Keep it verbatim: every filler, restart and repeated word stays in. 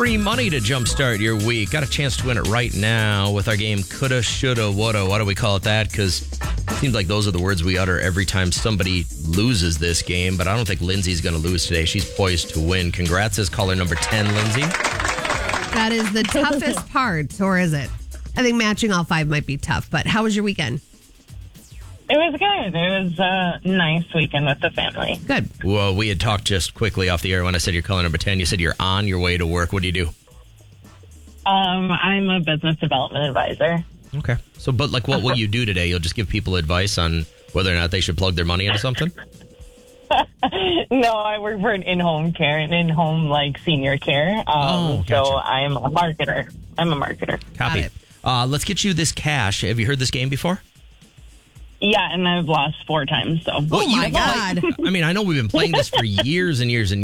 free money to jumpstart your week. Got a chance to win it right now with our game Coulda, Shoulda, Woulda. Why do we call it that? Because it seems like those are the words we utter every time somebody loses this game. But I don't think Lindsay's going to lose today. She's poised to win. Congrats as caller number ten, Lindsay. That is the toughest part, or is it? I think matching all five might be tough. But how was your weekend? It was good. It was a nice weekend with the family. Good. Well, we had talked just quickly off the air when I said you're caller number ten. You said you're on your way to work. What do you do? Um, I'm a business development advisor. Okay. So, but like, what will you do today? You'll just give people advice on whether or not they should plug their money into something? No, I work for an in-home care, an in-home, like, senior care. Um, Oh, gotcha. So I'm a marketer. I'm a marketer. Copy. it. Uh, let's get you this cash. Have you heard this game before? Yeah, and I've lost four times, so. Oh, my God. I mean, I know we've been playing this for years and years and